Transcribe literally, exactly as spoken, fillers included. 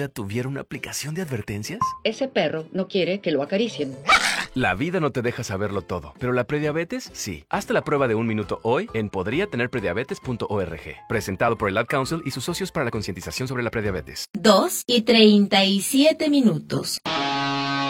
¿Tuviera una aplicación de advertencias? Ese perro no quiere que lo acaricien. La vida no te deja saberlo todo, pero la prediabetes sí. Hazte la prueba de un minuto hoy en podría tener prediabetes punto org. Presentado por el Ad Council y sus socios para la concientización sobre la prediabetes. dos y treinta y siete minutos.